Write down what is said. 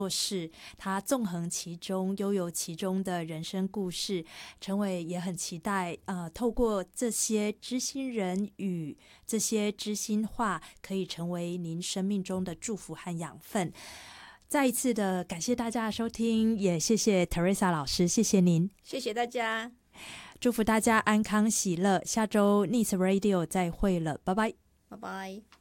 事，他纵横其中，悠游其中的人生故事，陈伟也很期待透过这些知心人语，这些知心话，可以成为您生命中的祝福和养分。再一次的感谢大家的收听，也谢谢 Teresa 老师，谢谢您， 谢谢大家， 祝福大家安康喜乐，下周 Needs Radio 再会了，拜拜， 拜拜。